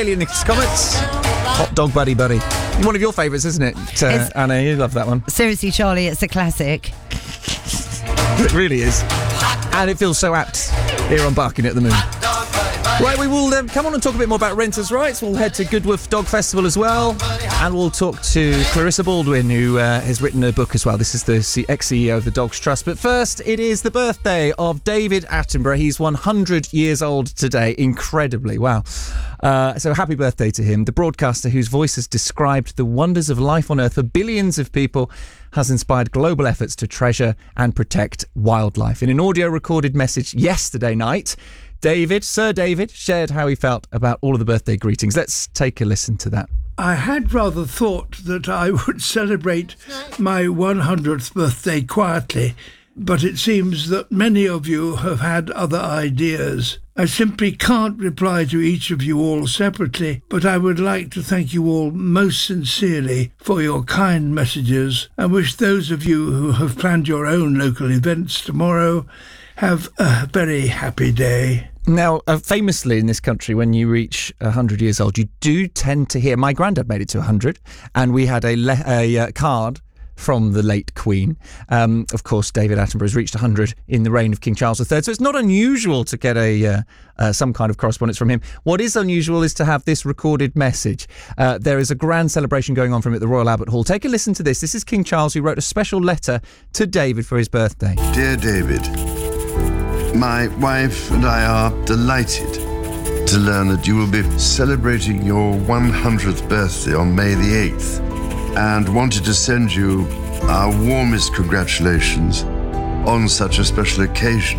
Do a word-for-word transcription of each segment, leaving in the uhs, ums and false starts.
Daly in the comments. Hot Dog Buddy Buddy. One of your favourites, isn't it, uh, Anna? You love that one. Seriously, Charlie, it's a classic. It really is. And it feels so apt here on Barking at the Moon. Right, we will um, come on and talk a bit more about renters' rights. We'll head to Goodwolf Dog Festival as well. And we'll talk to Clarissa Baldwin, who uh, has written a book as well. This is the ex-C E O of the Dogs Trust. But first, it is the birthday of David Attenborough. He's one hundred years old today. Incredibly. Wow. Uh, so happy birthday to him. The broadcaster whose voice has described the wonders of life on Earth for billions of people has inspired global efforts to treasure and protect wildlife. In an audio-recorded message yesterday night, David, Sir David, shared how he felt about all of the birthday greetings. Let's take a listen to that. I had rather thought that I would celebrate my one hundredth birthday quietly, but it seems that many of you have had other ideas. I simply can't reply to each of you all separately, but I would like to thank you all most sincerely for your kind messages and wish those of you who have planned your own local events tomorrow have a very happy day. Now, uh, famously in this country, when you reach one hundred years old, you do tend to hear... My granddad made it to one hundred, and we had a, le- a uh, card from the late Queen. Um, of course, David Attenborough has reached one hundred in the reign of King Charles the Third, so it's not unusual to get a uh, uh, some kind of correspondence from him. What is unusual is to have this recorded message. Uh, there is a grand celebration going on from him at the Royal Albert Hall. Take a listen to this. This is King Charles, who wrote a special letter to David for his birthday. Dear David, my wife and I are delighted to learn that you will be celebrating your one hundredth birthday on May the eighth, and wanted to send you our warmest congratulations on such a special occasion.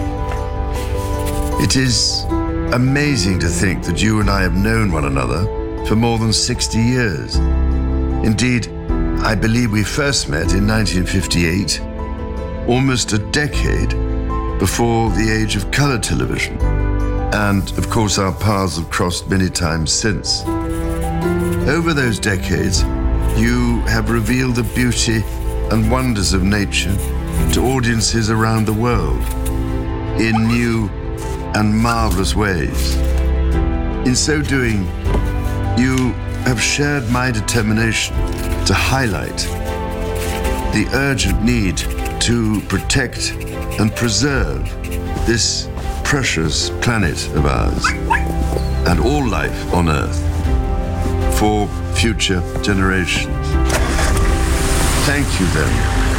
It is amazing to think that you and I have known one another for more than sixty years. Indeed, I believe we first met in nineteen fifty-eight, almost a decade before the age of colour television. And, of course, our paths have crossed many times since. Over those decades, you have revealed the beauty and wonders of nature to audiences around the world in new and marvellous ways. In so doing, you have shared my determination to highlight the urgent need to protect and preserve this precious planet of ours and all life on Earth for future generations. Thank you then